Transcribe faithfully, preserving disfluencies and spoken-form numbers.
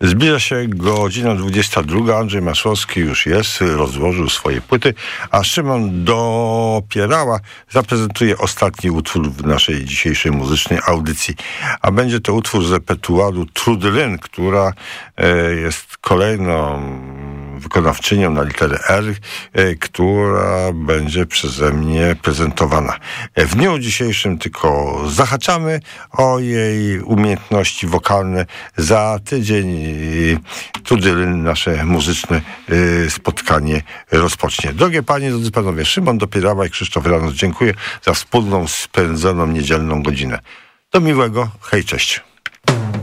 Zbliża się godzina dwudziesta druga. Andrzej Masłowski już jest, rozłożył swoje płyty, a Szymon Dopierała zaprezentuje ostatni utwór w naszej dzisiejszej muzycznej audycji. A będzie to utwór z repertuaru Trudryn, która e, jest kolejną wykonawczynią na literę R, e, która będzie przeze mnie prezentowana. E, w dniu dzisiejszym tylko zahaczamy o jej umiejętności wokalne. Za tydzień Trudryn nasze muzyczne e, spotkanie rozpocznie. Drogie panie, drodzy panowie, Szymon Dopierała i Krzysztof Ranos, dziękuję za wspólną spędzoną niedzielną godzinę. Do miłego, hej, cześć.